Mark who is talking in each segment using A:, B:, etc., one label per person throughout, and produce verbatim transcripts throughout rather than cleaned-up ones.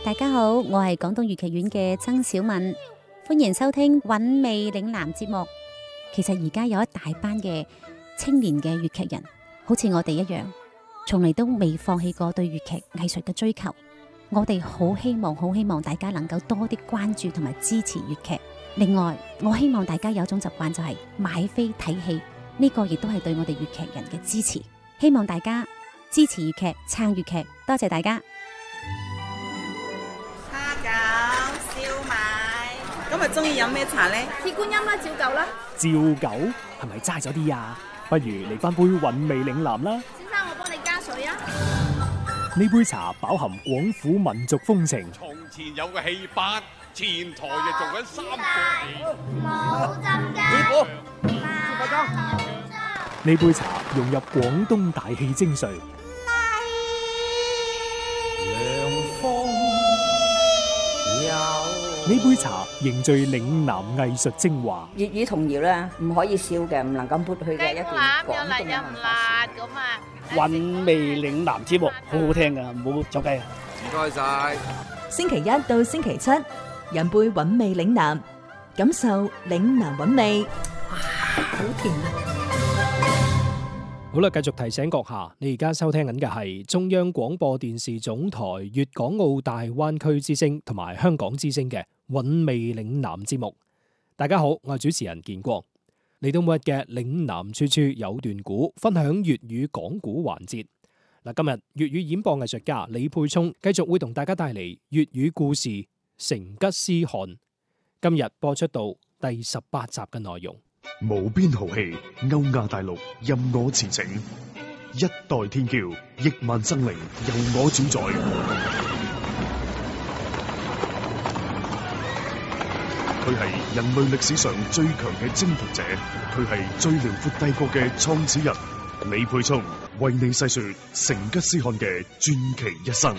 A: 大家好，我係廣東粵劇院嘅曾小敏，歡迎收聽韻味嶺南節目。其實而家有一大班嘅青年嘅粵劇人，好似我哋一樣，從嚟都未放棄過對粵劇藝術嘅追求。我哋好希望，好希望大家能夠多啲關注同埋支持粵劇。另外，我希望大家有一種習慣，就係買飛睇戲，呢個亦都係對我哋粵劇人嘅支持。希望大家支持粵劇，撐粵劇，多謝大家。
B: 蝦餃、燒賣，咁啊中意飲咩茶呢？
C: 鐵觀音啦，照舊啦。
D: 照舊係咪齋咗啲啊？不如嚟翻杯韻味嶺南啦。
C: 先生，我幫你加水啊。
D: 呢杯茶飽含廣府民族風情。
E: 從前有個戲班，前台就做緊三個戲。
C: 冇浸雞。
E: 師傅，
D: 呢杯茶融入廣東大戲精髓。呢杯茶凝聚嶺南藝術精華。
F: 粵語童謠咧，唔可以少嘅，唔能夠抹去嘅一段廣東嘅文化。
C: 咁啊，
G: 韻味嶺南節目好好聽噶，唔好走雞啊！
E: 唔該晒。
H: 星期一到星期七，飲杯韻味嶺南，感受嶺南韻味。哇，好甜啊！
D: 好啦，繼續提醒閣下，你而家收聽緊嘅係中央廣播電視總台粵港澳大灣區之聲同埋香港之聲嘅韻味嶺南節目。大家好，我係主持人建國。嚟到每日嘅嶺南處處有段古，分享粵語講古環節。嗱，今日粵語演播藝術家李沛聰繼續會同大家帶嚟粵語故事《成吉思汗》。今日播出到第十八集嘅內容。
I: 無邊豪氣，歐亞大陸任我馳騁，一代天驕，億萬生靈由我主宰。佢係人類歷史上最強嘅征服者，佢係最遼闊帝國嘅創始人。李沛聰為你細說成吉思汗嘅傳奇一生。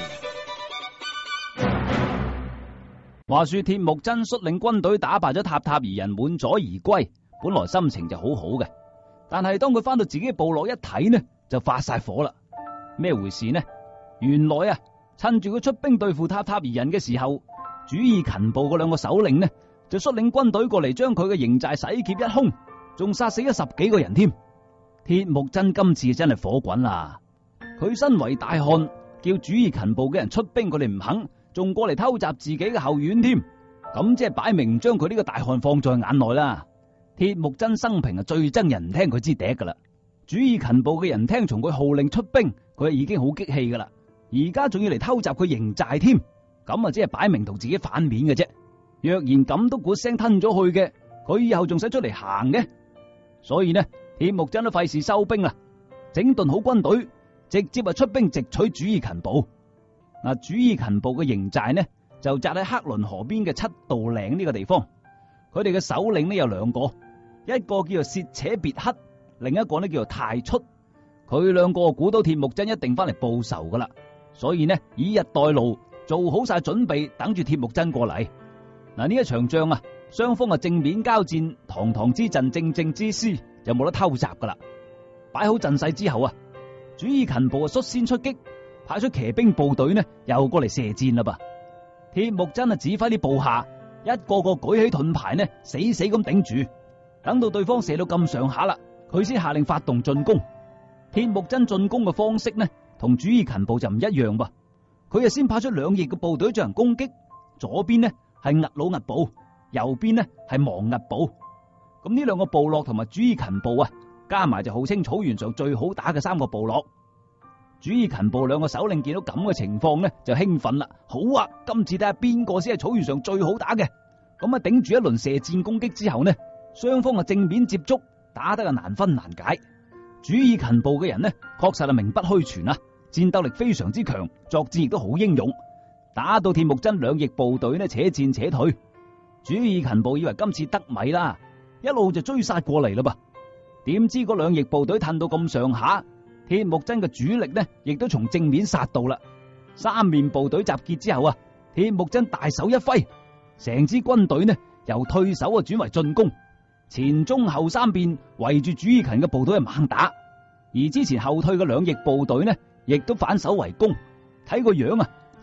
J: 話說鐵木真率領軍隊打敗咗塔塔兒人，滿載而歸。本來心情就好好嘅，但係當佢翻到自己嘅部落一睇呢，就發晒火啦。咩回事呢？原來啊，趁住佢出兵對付塔塔兒人嘅時候，主意勤部嗰兩個首領呢，就率領軍隊過嚟，將佢嘅營寨洗劫一空，仲殺死咗十幾個人添。鐵木真今次真係火滾啦！佢身為大漢，叫主意勤部嘅人出兵，佢哋唔肯，仲過嚟偷襲自己嘅後院添。咁即係擺明唔將佢呢個大漢放在眼內啦。鐵木真生平啊最憎人唔聽佢支笛噶啦，主意勤部嘅人聽從佢號令出兵，佢已經好激氣噶啦，而家仲要嚟偷襲佢營寨添，咁啊即係擺明同自己反面嘅啫。若然咁都鼓聲吞咗去嘅，佢以後仲使出嚟行嘅？所以呢，鐵木真都費事收兵啦，整頓好軍隊，直接啊出兵直取主意勤部。嗱，主意勤部嘅營寨呢就紮喺黑倫河邊嘅七道嶺呢個地方，佢哋嘅首領呢有兩個。一個叫做薛且別克，另一個呢叫做太出。佢兩個估到鐵木真一定翻嚟報仇噶啦，所以呢以逸待勞，做好晒準備，等住鐵木真過嚟。嗱，呢一場仗啊，雙方啊正面交戰，堂堂之陣，正正之師，就冇得偷襲噶啦。擺好陣勢之後啊，主意勤部啊率先出擊，派出騎兵部隊呢又過嚟射箭啦噃。鐵木真啊指揮啲部下一個個舉起盾牌呢，死死咁頂住。等到對方射到咁上下啦，佢先下令發動進攻。鐵木真進攻嘅方式呢，同主意勤部就唔一樣噃。佢啊先派出兩翼嘅部隊進行攻擊，左邊呢係兀魯兀部，右邊呢係亡兀部。咁呢兩個部落同埋主意勤部啊，加埋就號稱草原上最好打嘅三個部落。主意勤部兩個首領見到咁嘅情況呢，就興奮啦。好啊，今次睇下邊個先係草原上最好打嘅。咁啊頂住一輪射箭攻擊之後呢，雙方嘅正面接觸，打得啊難分難解。主意勤部嘅人呢，確實係名不虛傳啊，戰鬥力非常之強，作戰亦都好英勇。打到鐵木真兩翼部隊呢，且戰且退。主意勤部以為今次得米啦，一路就追殺過嚟啦噃。點知嗰兩翼部隊褪到咁上下，鐵木真嘅主力呢，亦都從正面殺到啦。三面部隊集結之後啊，鐵木真大手一揮，成支軍隊呢由退守啊轉為進攻。前中後三邊圍住主意勤嘅部隊係猛打，而之前後退嘅兩翼部隊呢，亦都反手圍攻。睇個樣啊，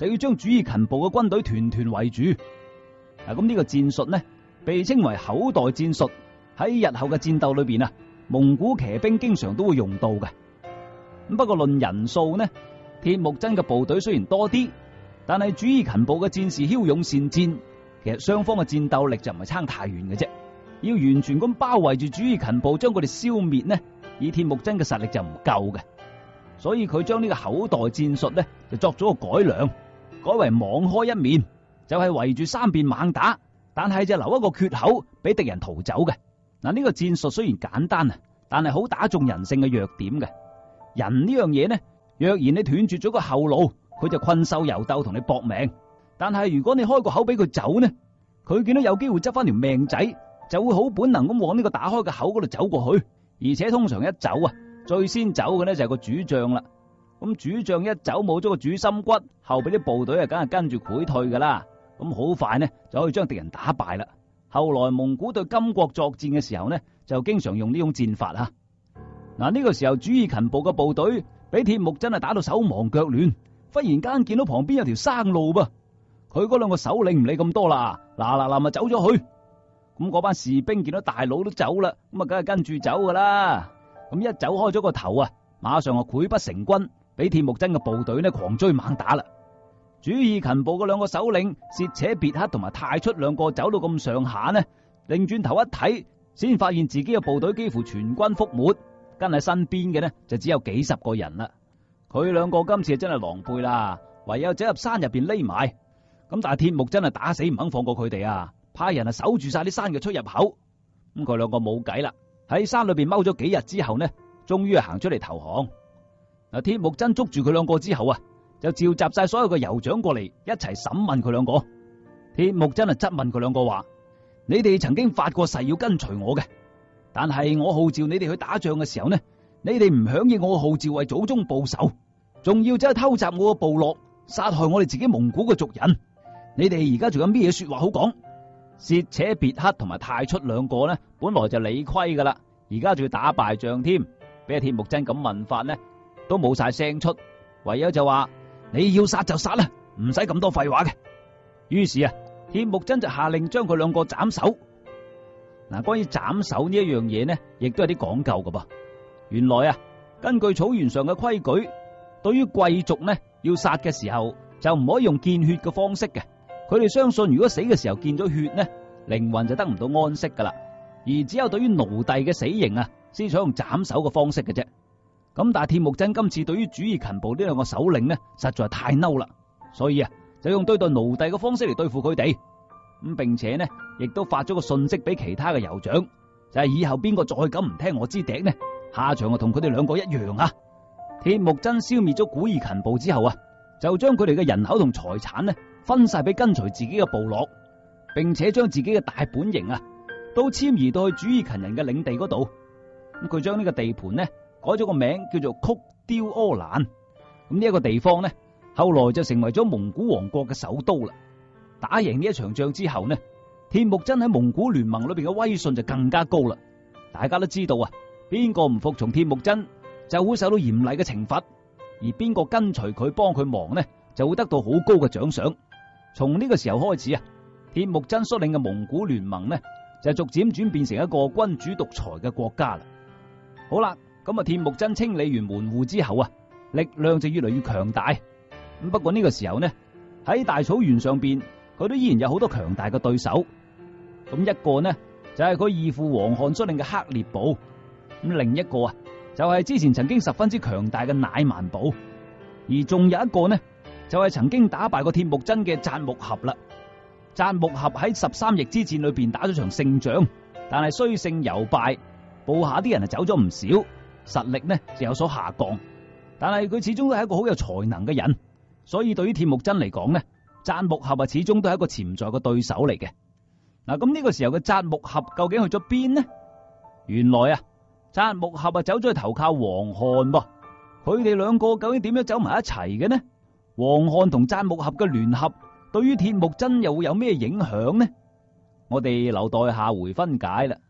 J: 就要將主義勤暴嘅軍隊團團圍住。嗱，咁呢個戰術呢，被稱為口袋戰術。喺日後嘅戰鬥裏邊啊，蒙古騎兵經常都會用到嘅。咁不過論人數呢，鐵木真嘅部隊雖然多啲，但係主義勤暴嘅戰士驍勇善戰，其實雙方嘅戰鬥力就唔係差太遠嘅啫。要完全咁包圍住主義勤暴，將佢哋消滅呢，以鐵木真嘅實力就唔夠嘅。所以佢將呢個口袋戰術呢，就作咗個改良，改為網開一面，就係圍住三邊猛打，但係就留一個缺口俾敵人逃走嘅。嗱，呢個戰術雖然簡單啊，但係好打中人性嘅弱點嘅。人呢樣嘢呢，若然你斷絕咗個後路，佢就困獸猶鬥同你搏命。但係如果你開個口俾佢走呢，佢見到有機會執翻條命仔，就會好本能咁往呢個打開嘅口嗰度走過去。而且通常一走啊，最先走嘅呢就係個主將啦。咁主將一走冇咗個主心骨，後邊啲部隊啊，梗係跟住潰退噶啦。咁好快呢就可以將敵人打敗啦。後來蒙古對金國作戰嘅時候呢，就經常用呢種戰法啊。嗱，呢個時候主義勤暴嘅部隊俾鐵木真係打到手忙腳亂，忽然間見到旁邊有條生路噃，佢嗰兩個首領唔理咁多啦，嗱嗱嗱咪走咗去。咁嗰班士兵見到大佬都走啦，咁啊梗係跟住走噶啦。咁一走開咗個頭啊，馬上啊潰不成軍，俾鐵木真嘅部隊呢狂追猛打啦。主義勤暴嘅兩個首領薛且別克同埋太出兩個走到咁上下呢，擰轉頭一睇，先發現自己嘅部隊幾乎全軍覆沒，跟喺身邊嘅呢就只有幾十個人啦。佢兩個今次真係狼狽啦，唯有走入山入邊匿埋。咁但係鐵木真係打死唔肯放過佢哋啊，派人啊守住晒啲山嘅出入口。咁佢兩個冇計啦，喺山裏邊踎咗幾日之後呢，終於係行出嚟投降。嗱，鐵木真捉住佢兩個之後啊，就召集晒所有嘅酋長過嚟一齊審問佢兩個。鐵木真係質問佢兩個話：你哋曾經發過誓要跟隨我嘅，但係我號召你哋去打仗嘅時候呢，你哋唔響應我嘅號召為祖宗報仇，仲要走去偷襲我嘅部落，殺害我哋自己蒙古嘅族人。你哋而家仲有咩嘢說話好講？薛且別克同埋太出兩個呢，本來就理虧噶啦，而家仲要打敗仗添，俾阿鐵木真咁問法呢，都冇晒聲出，唯有就話：你要殺就殺啦，唔使咁多廢話嘅。於是啊，鐵木真就下令將佢兩個斬首。嗱，關於斬首呢一樣嘢呢，亦都有啲講究噶噃。原來啊，根據草原上嘅規矩，對於貴族呢，要殺嘅時候就唔可以用見血嘅方式嘅。佢哋相信，如果死嘅時候見咗血呢，靈魂就得唔到安息噶啦。而只有對於奴隸嘅死刑啊，先採用斬首嘅方式嘅啫。咁但係鐵木真今次對於主義勤暴呢兩個首領呢，實在係太嬲啦，所以啊，就用對待奴隸嘅方式嚟對付佢哋。咁並且呢，亦都發咗個訊息俾其他嘅酋長，就係以後邊個再咁唔聽我支笛呢，下場啊同佢哋兩個一樣啊。鐵木真消滅咗古義勤暴之後啊，就將佢哋嘅人口同財產呢，分晒俾跟隨自己嘅部落，並且將自己嘅大本營啊都遷移到去主義勤人嘅領地嗰度。咁佢將呢個地盤呢改咗個名叫做曲雕柯蘭。咁呢一個地方呢，後來就成為咗蒙古王國嘅首都啦。打贏呢一場仗之後呢，鐵木真喺蒙古聯盟裏邊嘅威信就更加高啦。大家都知道啊，邊個唔服從鐵木真就會受到嚴厲嘅懲罰，而邊個跟隨佢幫佢忙呢，就會得到好高嘅獎賞。從呢個時候開始啊，鐵木真率領嘅蒙古聯盟呢，就逐漸轉變成一個君主獨裁嘅國家啦。好啦，咁啊，鐵木真清理完門戶之後啊，力量就越嚟越強大。咁不過呢個時候呢，喺大草原上邊，佢都依然有好多強大嘅對手。咁一個呢就係佢義父王翰率領嘅黑烈部，咁另一個啊就係之前曾經十分之強大嘅乃曼部，而仲有一個呢就係曾經打敗過鐵木真嘅札木合啦。札木合喺十三翼之戰裏邊打咗場勝仗，但係雖勝猶敗，部下啲人啊走咗唔少，實力呢就有所下降。但係佢始終都係一個好有才能嘅人，所以對於鐵木真嚟講呢，札木合啊始終都係一個潛在嘅對手嚟嘅。嗱，咁呢個時候嘅札木合究竟去咗邊呢？原來啊，札木合啊走咗去投靠王翰噃。佢哋兩個究竟點樣走埋一齊嘅呢？王翰同札木合嘅聯合對於鐵木真又會有咩影響呢？我哋留待下回分解啦。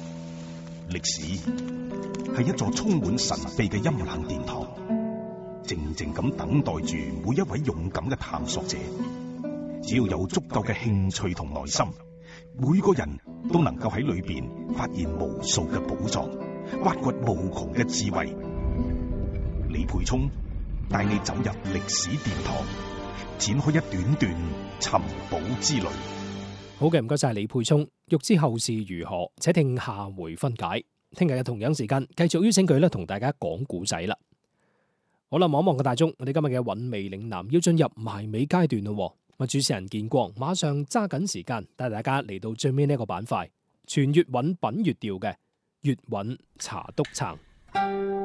K: 歷史係一座充滿神秘嘅陰冷殿堂， 靜靜咁等待住每一位勇敢嘅探索者。只要有足夠嘅興趣同耐心，每個人都能夠喺裏邊發現無數嘅寶藏，挖掘無窮嘅智慧。李培聰帶你走入歷史殿堂，展開一段段尋寶之旅。
D: 好嘅，唔該晒李培聰。欲知後事如何，且聽下回分解。聽日嘅同樣時間，繼續邀請佢咧同大家講古仔啦。好啦，望一望個大鐘，我哋今日嘅韻味嶺南要進入埋尾階段咯。咁主持人建光馬上揸緊時間帶大家嚟到最尾呢一個板塊，全粵韻品粵調嘅粵韻茶篤撐。